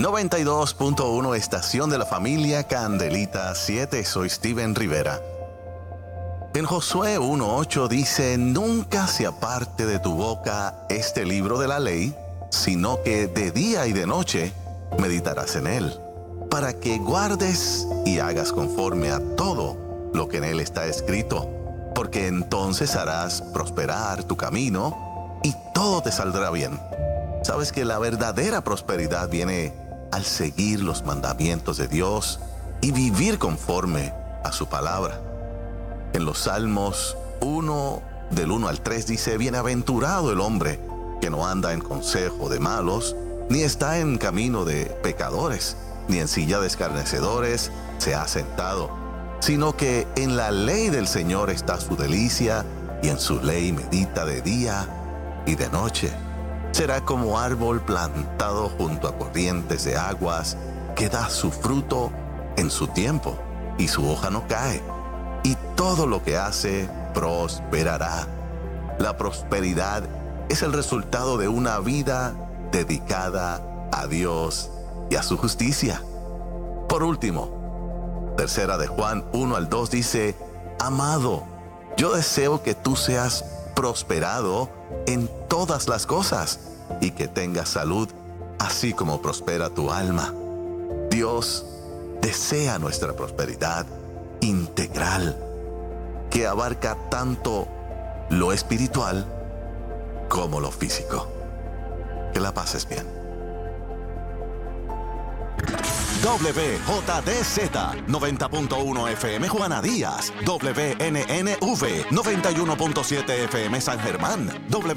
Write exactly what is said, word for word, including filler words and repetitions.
noventa y dos punto uno Estación de la Familia Candelita siete, soy Steven Rivera. En Josué uno ocho dice, nunca se aparte de tu boca este libro de la ley, sino que de día y de noche meditarás en él, para que guardes y hagas conforme a todo lo que en él está escrito, porque entonces harás prosperar tu camino y todo te saldrá bien. Sabes que la verdadera prosperidad viene al seguir los mandamientos de Dios y vivir conforme a su palabra. En los Salmos uno, del uno al tres dice, bienaventurado el hombre que no anda en consejo de malos, ni está en camino de pecadores, ni en silla de escarnecedores se ha sentado, sino que en la ley del Señor está su delicia, y en su ley medita de día y de noche. Será como árbol plantado junto a corrientes de aguas, que da su fruto en su tiempo, y su hoja no cae, y todo lo que hace prosperará. La prosperidad es el resultado de una vida dedicada a Dios y a su justicia. Por último, tercera de Juan uno al dos dice, amado, yo deseo que tú seas prosperado en todas las cosas y que tengas salud, así como prospera tu alma. Dios desea nuestra prosperidad integral, que abarca tanto lo espiritual como lo físico. Que la pases bien. W J D Z noventa punto uno F M Juana Díaz, W N N V noventa y uno punto siete F M San Germán, W